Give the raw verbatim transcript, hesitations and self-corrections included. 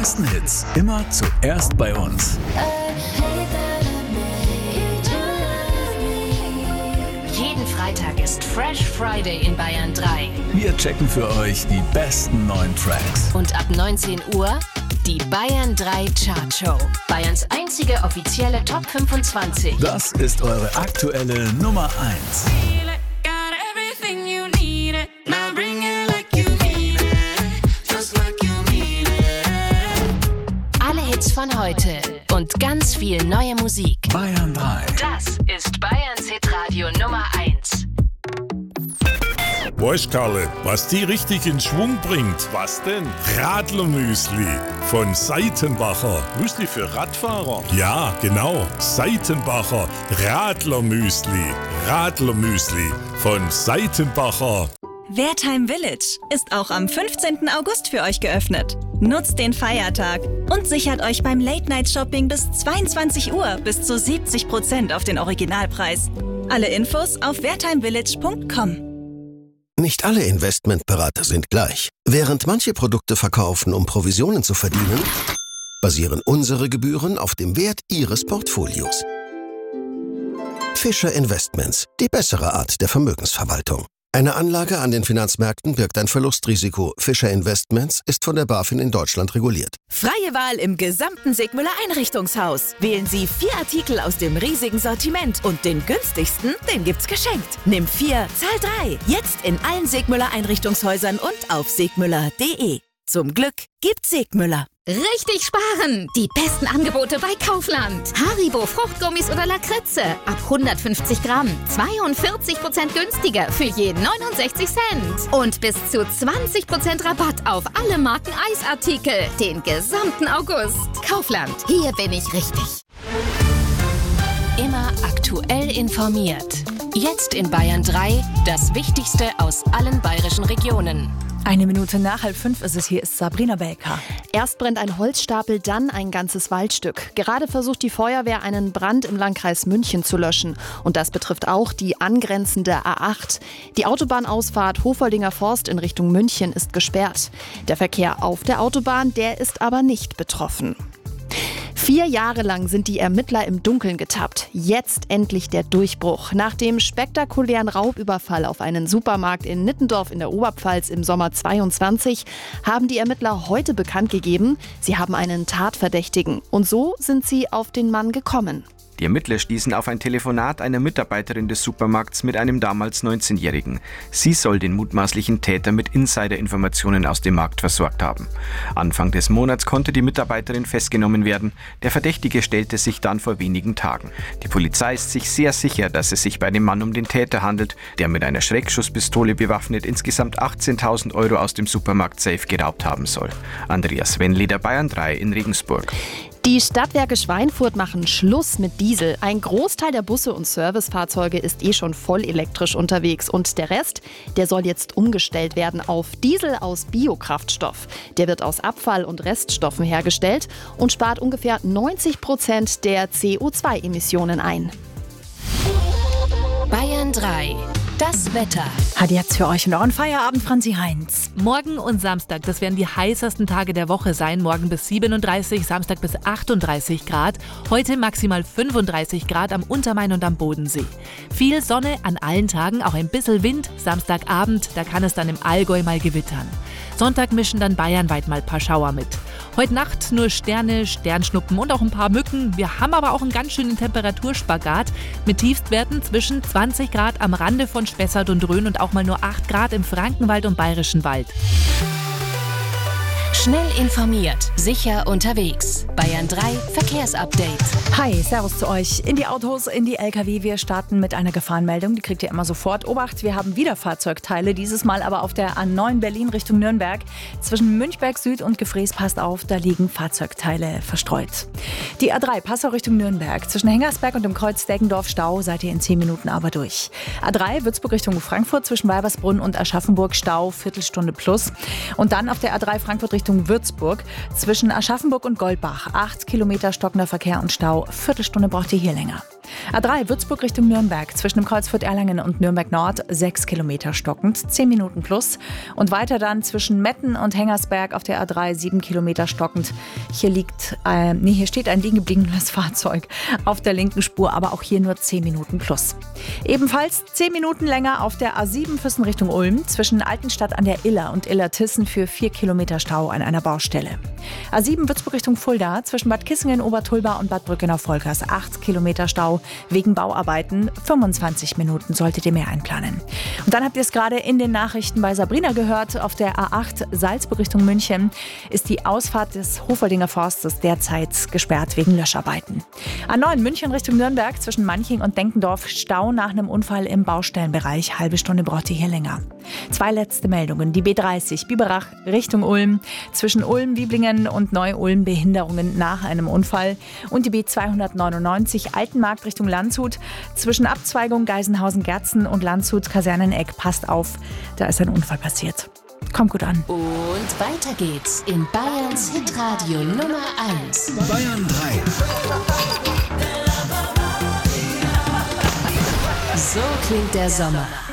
neuesten Hits. Immer zuerst bei uns. Jeden Freitag ist Fresh Friday in Bayern drei. Wir checken für euch die besten neuen Tracks. Und ab neunzehn Uhr die Bayern drei Chartshow. Bayerns einzige offizielle Top fünfundzwanzig. Das ist eure aktuelle Nummer eins. Alle Hits von heute und ganz viel neue Musik. Bayern drei. Das ist Bayerns Hitradio Nummer eins. Weißt Karle, was die richtig in Schwung bringt? Was denn? Radlermüsli von Seitenbacher. Müsli für Radfahrer? Ja, genau. Seitenbacher Radlermüsli. Radlermüsli von Seitenbacher. Wertheim Village ist auch am fünfzehnten August für euch geöffnet. Nutzt den Feiertag und sichert euch beim Late-Night-Shopping bis zweiundzwanzig Uhr bis zu siebzig Prozent auf den Originalpreis. Alle Infos auf wertheim village punkt com. Nicht alle Investmentberater sind gleich. Während manche Produkte verkaufen, um Provisionen zu verdienen, basieren unsere Gebühren auf dem Wert Ihres Portfolios. Fischer Investments, die bessere Art der Vermögensverwaltung. Eine Anlage an den Finanzmärkten birgt ein Verlustrisiko. Fischer Investments ist von der BaFin in Deutschland reguliert. Freie Wahl im gesamten Sigmüller Einrichtungshaus. Wählen Sie vier Artikel aus dem riesigen Sortiment und den günstigsten, den gibt's geschenkt. Nimm vier, zahl drei. Jetzt in allen Sigmüller Einrichtungshäusern und auf sigmüller punkt de. Zum Glück gibt's Sigmüller. Richtig sparen! Die besten Angebote bei Kaufland. Haribo Fruchtgummis oder Lakritze ab hundertfünfzig Gramm. zweiundvierzig Prozent günstiger für je neunundsechzig Cent. Und bis zu zwanzig Prozent Rabatt auf alle Marken Eisartikel. Den gesamten August. Kaufland. Hier bin ich richtig. Immer aktuell informiert. Jetzt in Bayern drei das Wichtigste aus allen bayerischen Regionen. Eine Minute nach halb fünf ist es. Hier ist Sabrina Belka. Erst brennt ein Holzstapel, dann ein ganzes Waldstück. Gerade versucht die Feuerwehr, einen Brand im Landkreis München zu löschen. Und das betrifft auch die angrenzende A acht. Die Autobahnausfahrt Hofoldinger Forst in Richtung München ist gesperrt. Der Verkehr auf der Autobahn, der ist aber nicht betroffen. Vier Jahre lang sind die Ermittler im Dunkeln getappt. Jetzt endlich der Durchbruch. Nach dem spektakulären Raubüberfall auf einen Supermarkt in Nittendorf in der Oberpfalz im Sommer zweiundzwanzig haben die Ermittler heute bekannt gegeben, sie haben einen Tatverdächtigen. Und so sind sie auf den Mann gekommen. Die Ermittler stießen auf ein Telefonat einer Mitarbeiterin des Supermarkts mit einem damals neunzehnjährigen. Sie soll den mutmaßlichen Täter mit Insiderinformationen aus dem Markt versorgt haben. Anfang des Monats konnte die Mitarbeiterin festgenommen werden. Der Verdächtige stellte sich dann vor wenigen Tagen. Die Polizei ist sich sehr sicher, dass es sich bei dem Mann um den Täter handelt, der mit einer Schreckschusspistole bewaffnet insgesamt achtzehntausend Euro aus dem Supermarkt-Safe geraubt haben soll. Andreas Wenleder, Bayern drei in Regensburg. Die Stadtwerke Schweinfurt machen Schluss mit Diesel. Ein Großteil der Busse und Servicefahrzeuge ist eh schon voll elektrisch unterwegs. Und der Rest, der soll jetzt umgestellt werden auf Diesel aus Biokraftstoff. Der wird aus Abfall- und Reststoffen hergestellt und spart ungefähr neunzig Prozent der C O zwei Emissionen ein. Bayern drei. Das Wetter. Hat jetzt für euch in euren Feierabend Franzi Heinz. Morgen und Samstag, das werden die heißesten Tage der Woche sein. Morgen bis siebenunddreißig, Samstag bis achtunddreißig Grad. Heute maximal fünfunddreißig Grad am Untermain und am Bodensee. Viel Sonne an allen Tagen, auch ein bisschen Wind. Samstagabend, da kann es dann im Allgäu mal gewittern. Sonntag mischen dann bayernweit mal ein paar Schauer mit. Heute Nacht nur Sterne, Sternschnuppen und auch ein paar Mücken. Wir haben aber auch einen ganz schönen Temperaturspagat mit Tiefstwerten zwischen zwanzig Grad am Rande von Spessart und Rhön und auch mal nur acht Grad im Frankenwald und Bayerischen Wald. Schnell informiert, sicher unterwegs. Bayern drei Verkehrsupdate. Hi, servus zu euch. In die Autos, in die L K W. Wir starten mit einer Gefahrenmeldung. Die kriegt ihr immer sofort. Obacht, wir haben wieder Fahrzeugteile. Dieses Mal aber auf der A neun Berlin Richtung Nürnberg. Zwischen Münchberg Süd und Gefrees, passt auf, da liegen Fahrzeugteile verstreut. Die A drei Passau Richtung Nürnberg. Zwischen Hengersberg und dem Kreuz Deggendorf Stau, seid ihr in zehn Minuten aber durch. A drei Würzburg Richtung Frankfurt. Zwischen Weibersbrunn und Aschaffenburg Stau, Viertelstunde plus. Und dann auf der A drei Frankfurt Richtung Würzburg. Zwischen Aschaffenburg und Goldbach acht Kilometer stockender Verkehr und Stau. Viertelstunde braucht ihr hier länger. A drei Würzburg Richtung Nürnberg, zwischen dem Kreuzfurt Erlangen und Nürnberg Nord, sechs Kilometer stockend, zehn Minuten plus. Und weiter dann zwischen Metten und Hengersberg auf der A drei, sieben Kilometer stockend. Hier liegt, äh, nee, hier steht ein liegen gebliebenes Fahrzeug auf der linken Spur, aber auch hier nur zehn Minuten plus. Ebenfalls zehn Minuten länger auf der A sieben Füssen Richtung Ulm, zwischen Altenstadt an der Iller und Illertissen für vier Kilometer Stau an einer Baustelle. A sieben Würzburg Richtung Fulda, zwischen Bad Kissingen, Obertulba und Bad Brückenau-Volkers, acht Kilometer Stau wegen Bauarbeiten. fünfundzwanzig Minuten solltet ihr mehr einplanen. Und dann habt ihr es gerade in den Nachrichten bei Sabrina gehört. Auf der A acht Salzburg Richtung München ist die Ausfahrt des Hofoldinger Forstes derzeit gesperrt wegen Löscharbeiten. A neun München Richtung Nürnberg, zwischen Manching und Denkendorf, Stau nach einem Unfall im Baustellenbereich. Halbe Stunde braucht ihr hier länger. Zwei letzte Meldungen. Die B dreißig Biberach Richtung Ulm, zwischen Ulm, Wiblingen und Neu-Ulm Behinderungen nach einem Unfall. Und die B zweihundertneunundneunzig Altenmarkt Richtung Landshut, zwischen Abzweigung Geisenhausen-Gerzen und Landshut-Kaserneneck. Passt auf, da ist ein Unfall passiert. Kommt gut an. Und weiter geht's in Bayerns Hitradio Nummer eins. Bayern drei. So klingt der Sommer.